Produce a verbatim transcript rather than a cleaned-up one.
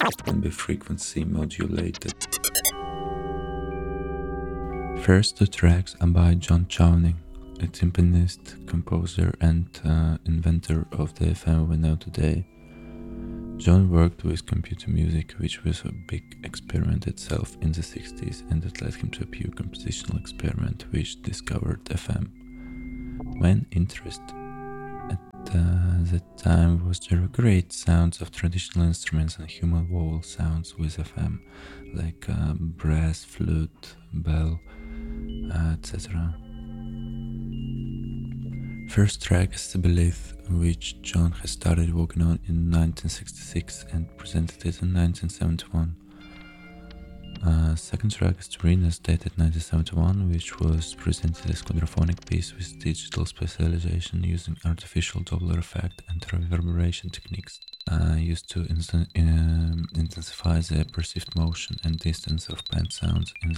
can be frequency modulated. First two tracks are by John Chowning, a timpanist, composer and uh, inventor of the F M we know today. John worked with computer music, which was a big experiment itself in the sixties, and it led him to a pure compositional experiment which discovered F M. Main interest at uh, that time was the great sounds of traditional instruments and human vowel sounds with F M, like uh, brass, flute, bell, uh, et cetera. First track is Sibylith, which John has started working on in nineteen sixty-six and presented it in nineteen seventy-one. Uh, second track is Turinus, dated nineteen seventy-one, which was presented as quadraphonic piece with digital specialization using artificial Doppler effect and reverberation techniques uh, used to inst- um, intensify the perceived motion and distance of band sounds in